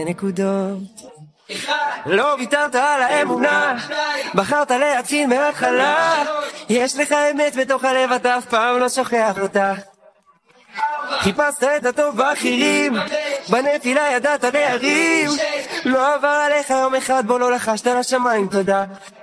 נקודות. לא ויתרת על האמונה, בחרת להתחיל מההתחלה. יש לך אמת בתוך הלב, אתה אף פעם לא שוכח אותה. חיפשת את הטוב באחרים, בנפילה ידעת להרים. לא עבר עליך יום אחד בו לא לחשת לשמיים תודה.